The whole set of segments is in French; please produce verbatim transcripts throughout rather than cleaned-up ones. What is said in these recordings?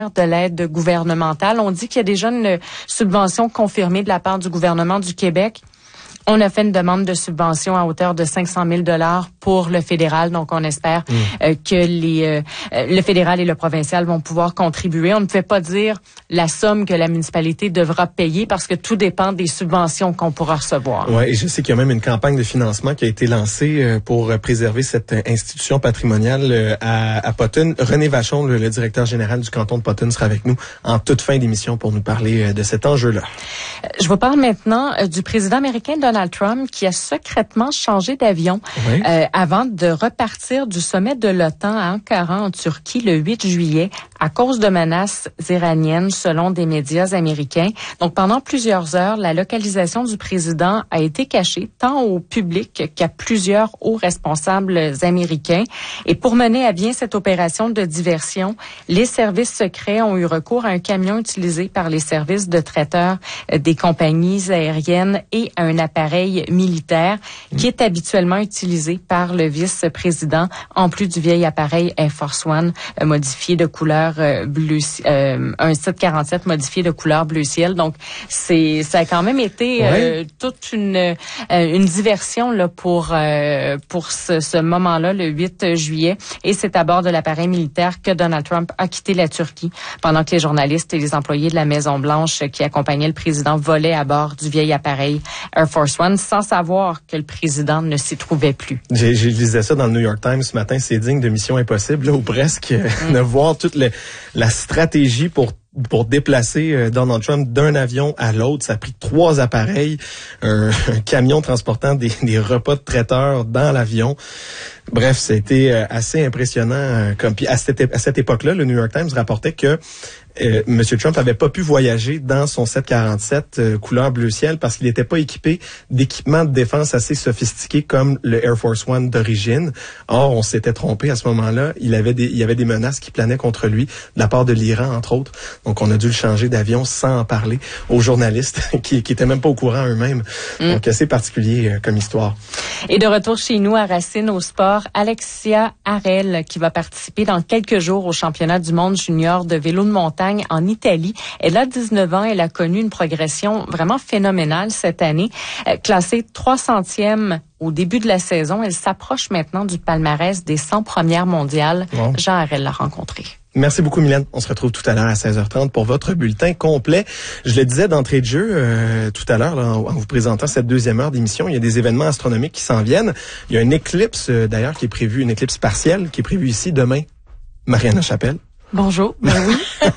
de l'aide gouvernementale. On dit qu'il y a déjà une subvention confirmée de la part du gouvernement du Québec. On a fait une demande de subvention à hauteur de cinq cent mille dollars pour le fédéral. Donc, on espère mmh. euh, que les euh, le fédéral et le provincial vont pouvoir contribuer. On ne peut pas dire la somme que la municipalité devra payer parce que tout dépend des subventions qu'on pourra recevoir. Oui, et je sais qu'il y a même une campagne de financement qui a été lancée pour préserver cette institution patrimoniale à, à Potton. René Vachon, le, le directeur général du canton de Potton, sera avec nous en toute fin d'émission pour nous parler de cet enjeu-là. Je vous parle maintenant du président américain Donald Trump qui a secrètement changé d'avion oui. euh, avant de repartir du sommet de l'OTAN à Ankara en Turquie le huit juillet à cause de menaces iraniennes selon des médias américains. Donc pendant plusieurs heures, la localisation du président a été cachée tant au public qu'à plusieurs hauts responsables américains. Et pour mener à bien cette opération de diversion, les services secrets ont eu recours à un camion utilisé par les services de traiteurs des compagnies aériennes et à un appareil militaire qui est habituellement utilisé par le vice-président, en plus du vieil appareil Air Force One euh, modifié de couleur euh, bleu, euh, un sept quarante-sept modifié de couleur bleu ciel. Donc, c'est ça a quand même été euh, ouais. toute une euh, une diversion là pour euh, pour ce, ce moment-là, le huit juillet. Et c'est à bord de l'appareil militaire que Donald Trump a quitté la Turquie pendant que les journalistes et les employés de la Maison-Blanche qui accompagnaient le président volaient à bord du vieil appareil Air Force One sans savoir que le président ne s'y trouvait plus. J'ai, j'ai lisé ça dans le New York Times ce matin, c'est digne de Mission Impossible, là, ou presque, mm. de voir toute le, la stratégie pour pour déplacer euh, Donald Trump d'un avion à l'autre. Ça a pris trois appareils, un, un camion transportant des, des repas de traiteurs dans l'avion. Bref, c'était euh, assez impressionnant. Euh, comme puis à cette, à cette époque-là, le New York Times rapportait que euh, M. Trump avait pas pu voyager dans son sept quarante-sept euh, couleur bleu ciel parce qu'il n'était pas équipé d'équipements de défense assez sophistiqués comme le Air Force One d'origine. Or, on s'était trompé à ce moment-là. Il avait des, il y avait des menaces qui planaient contre lui de la part de l'Iran, entre autres. Donc, on a dû le changer d'avion sans en parler aux journalistes qui, qui étaient même pas au courant eux-mêmes. Mm. Donc, assez particulier euh, comme histoire. Et de retour chez nous à Racine au sport, Alexia Harel qui va participer dans quelques jours au championnat du monde junior de vélo de montagne en Italie. Elle a dix-neuf ans, elle a connu une progression vraiment phénoménale cette année. Euh, classée trois centième au début de la saison, elle s'approche maintenant du palmarès des cent premières mondiales. Wow. Jean Harel l'a rencontrée. Merci beaucoup, Mylène. On se retrouve tout à l'heure à seize heures trente pour votre bulletin complet. Je le disais d'entrée de jeu euh, tout à l'heure là, en, en vous présentant cette deuxième heure d'émission. Il y a des événements astronomiques qui s'en viennent. Il y a une éclipse euh, d'ailleurs qui est prévue, une éclipse partielle qui est prévue ici demain. Mariana Chappelle. Bonjour, ben oui.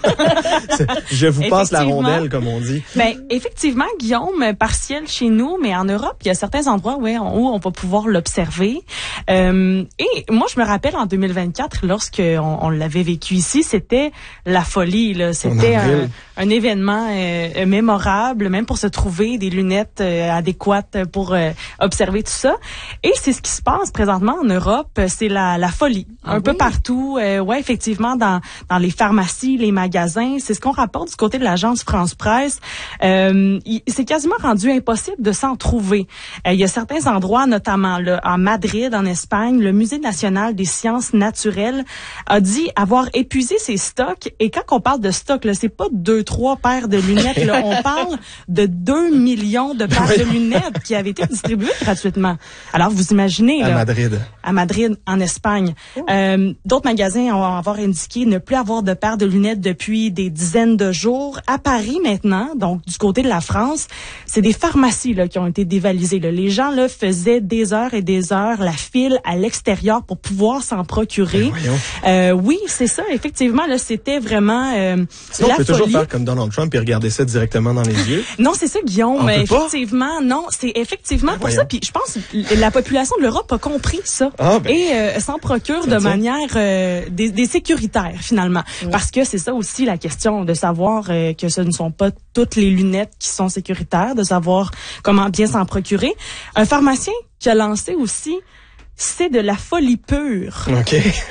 Je vous passe la rondelle, comme on dit. Ben effectivement, Guillaume, partiel chez nous, mais en Europe, il y a certains endroits où on, où on va pouvoir l'observer. Euh, et moi, je me rappelle en deux mille vingt-quatre, lorsque on, on l'avait vécu ici, c'était la folie. Là, c'était un, un événement euh, mémorable, même pour se trouver des lunettes euh, adéquates pour euh, observer tout ça. Et c'est ce qui se passe présentement en Europe, c'est la, la folie, ah un oui? peu partout. Euh, ouais, effectivement, dans dans les pharmacies, les magasins. C'est ce qu'on rapporte du côté de l'agence France Presse. Euh, il, c'est quasiment rendu impossible de s'en trouver. Euh, il y a certains endroits, notamment là, en Madrid, en Espagne, le Musée national des sciences naturelles a dit avoir épuisé ses stocks. Et quand on parle de stocks, là, c'est pas deux, trois paires de lunettes. Là, on parle de deux millions de paires de lunettes qui avaient été distribuées gratuitement. Alors, vous imaginez... À là, Madrid. À Madrid, en Espagne. Euh, d'autres magasins vont avoir indiqué ne plus avoir de paires de lunettes depuis des dizaines de jours. À Paris maintenant, donc du côté de la France, c'est des pharmacies là qui ont été dévalisées. Là. Les gens là faisaient des heures et des heures la file à l'extérieur pour pouvoir s'en procurer. Euh, oui, c'est ça. Effectivement, là, c'était vraiment euh, Sinon, la on peut folie. toujours faire comme Donald Trump et regarder ça directement dans les yeux. Non, c'est ça, Guillaume. Mais effectivement, pas? non, c'est effectivement ben pour voyons. ça. Puis je pense que la population de l'Europe a compris ça ah, ben, et euh, s'en procure de manière euh, des, des sécuritaires finalement. Oui. Parce que c'est ça aussi la question, de savoir euh, que ce ne sont pas toutes les lunettes qui sont sécuritaires, de savoir comment bien s'en procurer. Un pharmacien qui a lancé aussi, c'est de la folie pure. OK.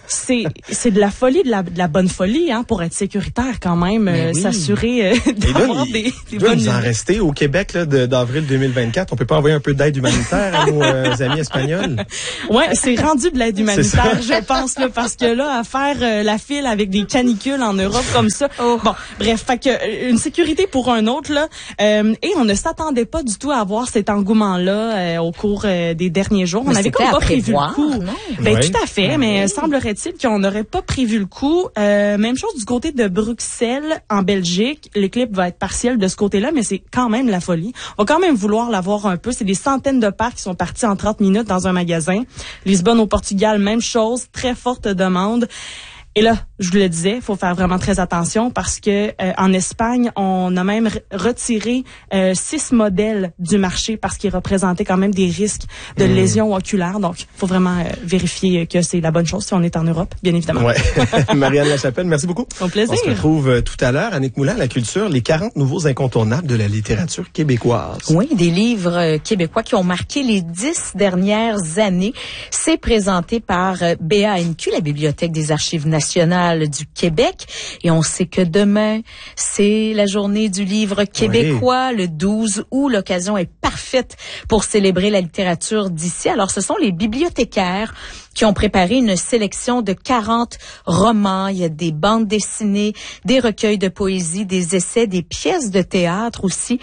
c'est c'est de la folie, de la, de la bonne folie, hein, pour être sécuritaire quand même, euh, oui. s'assurer euh, d'avoir il, des, des il bonnes... Il doit nous en rester au Québec là, de, d'avril deux mille vingt-quatre. On peut pas envoyer un peu d'aide humanitaire à nos euh, amis espagnols? Ouais, c'est rendu de l'aide humanitaire, je pense, là, parce que là, à faire euh, la file avec des canicules en Europe comme ça. Oh. Bon, bref, fait que euh, une sécurité pour un autre, là, euh, et on ne s'attendait pas du tout à avoir cet engouement-là euh, au cours euh, des derniers jours. Mais on avait comme pas prévu prévoir, le coup. Non? Ben, oui. tout à fait, oui. mais semblerait-il qu'on n'aurait pas prévu le coup. Euh, même chose du côté de Bruxelles, en Belgique. L'éclipse va être partiel de ce côté-là, mais c'est quand même la folie. On va quand même vouloir l'avoir un peu. C'est des centaines de parcs qui sont partis en trente minutes dans un magasin. Lisbonne au Portugal, même chose, très forte demande. Et là, je vous le disais, il faut faire vraiment très attention parce que euh, en Espagne, on a même r- retiré euh, six modèles du marché parce qu'ils représentaient quand même des risques de mmh. lésions oculaires. Donc, il faut vraiment euh, vérifier que c'est la bonne chose si on est en Europe, bien évidemment. Ouais. Marianne Lachapelle, merci beaucoup. Au plaisir. On se retrouve euh, tout à l'heure. Annick Moulin, la culture, les quarante nouveaux incontournables de la littérature québécoise. Oui, des livres euh, québécois qui ont marqué les dix dernières années. C'est présenté par euh, B A N Q, la Bibliothèque des Archives nationales du Québec. Et on sait que demain, c'est la journée du livre québécois, oui. le douze août. L'occasion est parfaite pour célébrer la littérature d'ici. Alors, ce sont les bibliothécaires qui ont préparé une sélection de quarante romans. Il y a des bandes dessinées, des recueils de poésie, des essais, des pièces de théâtre aussi,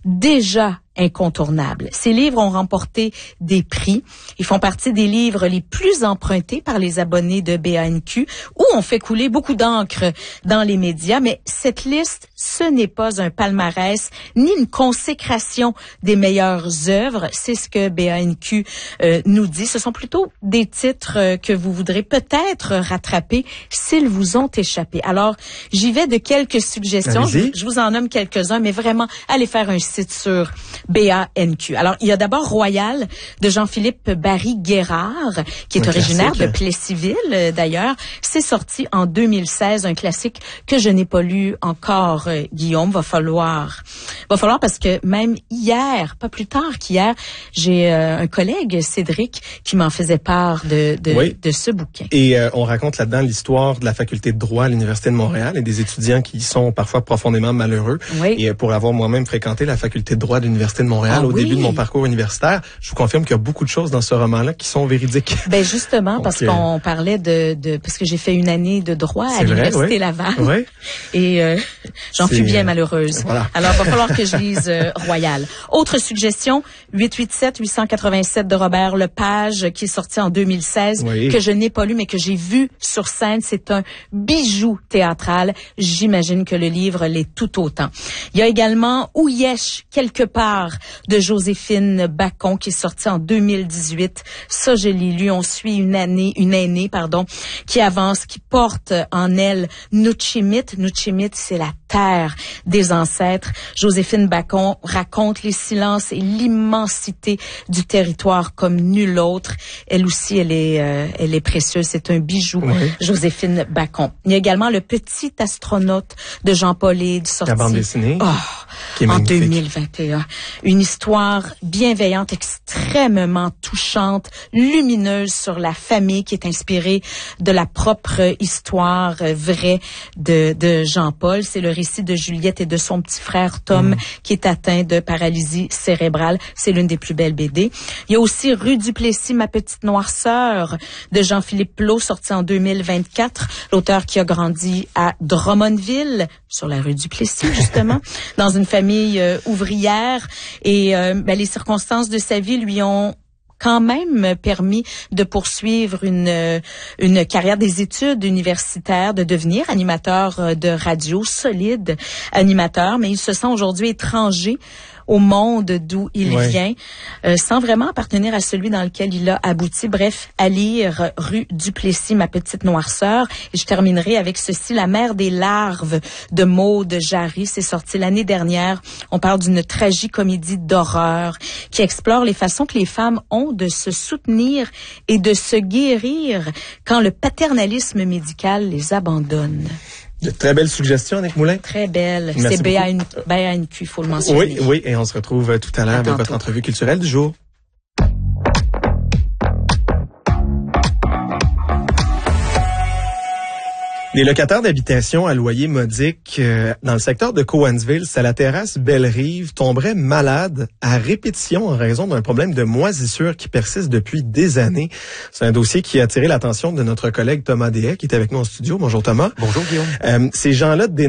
déjà incontournables. Ces livres ont remporté des prix. Ils font partie des livres les plus empruntés par les abonnés de B A N Q, où on fait couler beaucoup d'encre dans les médias. Mais cette liste, ce n'est pas un palmarès ni une consécration des meilleures œuvres. C'est ce que B A N Q euh, nous dit. Ce sont plutôt des titres euh, que vous voudrez peut-être rattraper s'ils vous ont échappé. Alors, j'y vais de quelques suggestions. Je, je vous en nomme quelques-uns, mais vraiment, allez faire un site sur B A N Q. Alors, il y a d'abord Royal de Jean-Philippe Barry-Guérard, qui est un originaire classique. de Plessisville, d'ailleurs. C'est sorti en deux mille seize, un classique que je n'ai pas lu encore, euh, Guillaume. Va falloir, va falloir parce que même hier, pas plus tard qu'hier, j'ai euh, un collègue, Cédric, qui m'en faisait part de, de, oui. de ce bouquin. Et euh, on raconte là-dedans l'histoire de la faculté de droit à l'Université de Montréal et des étudiants qui sont parfois profondément malheureux. Oui. Et pour avoir moi-même fréquenté la faculté de droit de l'Université de Montréal ah, au oui. début de mon parcours universitaire, je vous confirme qu'il y a beaucoup de choses dans ce roman-là qui sont véridiques. Ben justement, Donc, parce euh... qu'on parlait de, de... Parce que j'ai fait une année de droit à l'Université oui. Laval. Oui. Et euh, j'en fus bien malheureuse. Voilà. Alors, il va falloir que je lise euh, Royal. Autre suggestion, huit cent quatre-vingt-sept huit cent quatre-vingt-sept de Robert Lepage, qui est sorti en deux mille seize, oui. que je n'ai pas lu, mais que j'ai vu sur scène. C'est un bijou théâtral. J'imagine que le livre l'est tout autant. Il y a également Ouyesh, quelque part, de Joséphine Bacon, qui est sorti en deux mille dix-huit. Ça, je l'ai lu. On suit une année, une aînée, pardon, qui avance, qui porte en elle Nuchimit. Nuchimit, c'est la terre des ancêtres. Joséphine Bacon raconte les silences et l'immensité du territoire comme nul autre. Elle aussi, elle est, euh, elle est précieuse. C'est un bijou, oui. Joséphine Bacon. Il y a également Le Petit Astronaute de Jean-Paul Hyde, sorti la bande dessinée, oh, qui est en magnifique. deux mille vingt et un. Une histoire bienveillante, extrêmement touchante, lumineuse sur la famille, qui est inspirée de la propre histoire vraie de, de Jean-Paul. C'est le récit de Juliette et de son petit frère Tom, mmh. qui est atteint de paralysie cérébrale. C'est l'une des plus belles B D. Il y a aussi Rue Duplessis, Ma petite noirceur de Jean-Philippe Plot, sorti en deux mille vingt-quatre. L'auteur qui a grandi à Drummondville, sur la rue Duplessis, justement, dans une famille euh, ouvrière. Et euh, ben, les circonstances de sa vie lui ont quand même permis de poursuivre une une carrière des études universitaires, de devenir animateur de radio, solide animateur, mais il se sent aujourd'hui étranger au monde d'où il ouais. vient, euh, sans vraiment appartenir à celui dans lequel il a abouti. Bref, à lire Rue Duplessis, Ma petite noirceur. Et je terminerai avec ceci, La mère des larves de Maude Jarry. C'est sorti l'année dernière. On parle d'une tragicomédie d'horreur qui explore les façons que les femmes ont de se soutenir et de se guérir quand le paternalisme médical les abandonne. De très belles suggestions, Annick Moulin. Très belle. C'est B A N Q, il faut le mentionner. Oui, oui, et on se retrouve tout à l'heure avec votre entrevue culturelle du jour. Les locataires d'habitation à loyer modique euh, dans le secteur de Cowansville, c'est à la terrasse Belle-Rive, tomberaient malades à répétition en raison d'un problème de moisissure qui persiste depuis des années. C'est un dossier qui a attiré l'attention de notre collègue Thomas Deshaies, qui est avec nous en studio. Bonjour Thomas. Bonjour Guillaume. Euh, ces gens-là